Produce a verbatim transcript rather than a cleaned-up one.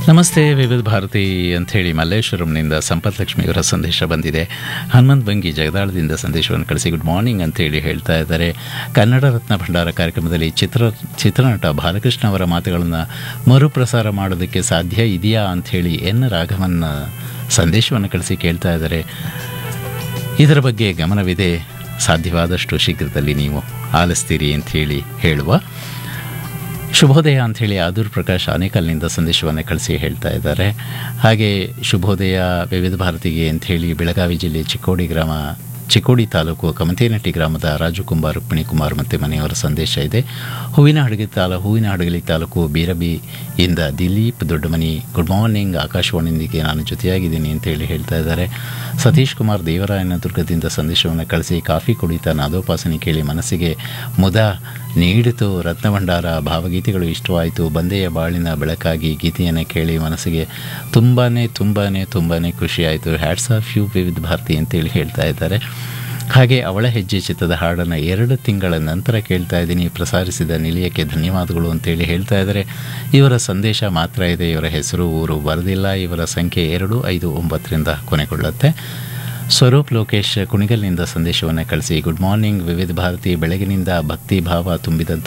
ನಮಸ್ತೆ ವಿವಿಧ ಭಾರತಿ ಅಂಥೇಳಿ ಮಲ್ಲೇಶ್ವರಂನಿಂದ ಸಂಪತ್ ಲಕ್ಷ್ಮಿಯವರ ಸಂದೇಶ ಬಂದಿದೆ. ಹನುಮಂತ್ ಬಂಗಿ ಜಗದಾಳದಿಂದ ಸಂದೇಶವನ್ನು ಕಳಿಸಿ ಗುಡ್ ಮಾರ್ನಿಂಗ್ ಅಂತೇಳಿ ಹೇಳ್ತಾ ಇದ್ದಾರೆ. ಕನ್ನಡ ರತ್ನ ಭಂಡಾರ ಕಾರ್ಯಕ್ರಮದಲ್ಲಿ ಚಿತ್ರ ಚಿತ್ರನಟ ಬಾಲಕೃಷ್ಣ ಅವರ ಮಾತುಗಳನ್ನು ಮರುಪ್ರಸಾರ ಮಾಡೋದಕ್ಕೆ ಸಾಧ್ಯ ಇದೆಯಾ ಅಂಥೇಳಿ ಎನ್ ರಾಘವನ್ ಸಂದೇಶವನ್ನು ಕಳಿಸಿ ಕೇಳ್ತಾ ಇದ್ದಾರೆ. ಇದರ ಬಗ್ಗೆ ಗಮನವಿದೆ, ಸಾಧ್ಯವಾದಷ್ಟು ಶೀಘ್ರದಲ್ಲಿ ನೀವು ಆಲಿಸ್ತೀರಿ ಅಂಥೇಳಿ ಹೇಳುವ. ಶುಭೋದಯ ಅಂಥೇಳಿ ಆದೂರ್ ಪ್ರಕಾಶ್ ಆನೇಕಲ್ನಿಂದ ಸಂದೇಶವನ್ನು ಕಳಿಸಿ ಹೇಳ್ತಾ ಇದ್ದಾರೆ. ಹಾಗೆ ಶುಭೋದಯ ವಿವಿಧ ಭಾರತಿಗೆ ಅಂಥೇಳಿ ಬೆಳಗಾವಿ ಜಿಲ್ಲೆ ಚಿಕ್ಕೋಡಿ ಗ್ರಾಮ ಚಿಕ್ಕೋಡಿ ತಾಲೂಕು ಕಮತೇನಟ್ಟಿ ಗ್ರಾಮದ ರಾಜು ಕುಂಬಾರ್ ರುಕ್ಮಿಣಿ ಕುಮಾರ್ ಮತ್ತು ಮನೆಯವರ ಸಂದೇಶ ಇದೆ. ಹೂವಿನ ಹಡಗಲಿ ತಾಲ ಹೂವಿನ ಹಡಗಲಿ ತಾಲೂಕು ಬೀರಬಿಯಿಂದ ದಿಲೀಪ್ ದೊಡ್ಡಮನಿ ಗುಡ್ ಮಾರ್ನಿಂಗ್, ಆಕಾಶವಾಣಿಯೊಂದಿಗೆ ನಾನು ಜೊತೆಯಾಗಿದ್ದೀನಿ ಅಂತೇಳಿ ಹೇಳ್ತಾ ಇದ್ದಾರೆ. ಸತೀಶ್ ಕುಮಾರ್ ದೇವರಾಯನ ದುರ್ಗದಿಂದ ಸಂದೇಶವನ್ನು ಕಳಿಸಿ ಕಾಫಿ ಕುಡಿತಾ ನಾದೋಪಾಸನೆ ಕೇಳಿ ಮನಸ್ಸಿಗೆ ಮುದ ನೀಡಿತು, ರತ್ನಭಂಡಾರ ಭಾವಗೀತೆಗಳು ಇಷ್ಟವಾಯಿತು, ಬಂದೆಯ ಬಾಳಿನ ಬೆಳಕಾಗಿ ಗೀತೆಯನ್ನು ಕೇಳಿ ಮನಸ್ಸಿಗೆ ತುಂಬಾ ತುಂಬಾ ತುಂಬಾ ಖುಷಿಯಾಯಿತು, ಹ್ಯಾಟ್ಸ್ ಆಫ್ ಯು ವಿವಿಧ ಭಾರತಿ ಅಂತೇಳಿ ಹೇಳ್ತಾ ಇದ್ದಾರೆ. ಹಾಗೆ ಅವಳ ಹೆಜ್ಜೆ ಚಿತ್ರದ ಹಾಡನ್ನು ಎರಡು ತಿಂಗಳ ನಂತರ ಕೇಳ್ತಾ ಇದ್ದೀನಿ, ಪ್ರಸಾರಿಸಿದ ನಿಲಯಕ್ಕೆ ಧನ್ಯವಾದಗಳು ಅಂತೇಳಿ ಹೇಳ್ತಾ ಇದ್ದಾರೆ. ಇವರ ಸಂದೇಶ ಮಾತ್ರ ಇದೆ, ಇವರ ಹೆಸರು ಊರು ಬರೆದಿಲ್ಲ. ಇವರ ಸಂಖ್ಯೆ ಎರಡು ಐದು ಒಂಬತ್ತರಿಂದ ಕೊನೆಗೊಳ್ಳುತ್ತೆ. ಸ್ವರೂಪ್ ಲೋಕೇಶ್ ಕುಣಿಗಲ್ನಿಂದ ಸಂದೇಶವನ್ನು ಕಳಿಸಿ ಗುಡ್ ಮಾರ್ನಿಂಗ್ ವಿವಿಧ ಭಾರತಿ, ಬೆಳಗಿನಿಂದ ಭಕ್ತಿ ಭಾವ ತುಂಬಿದಂಥ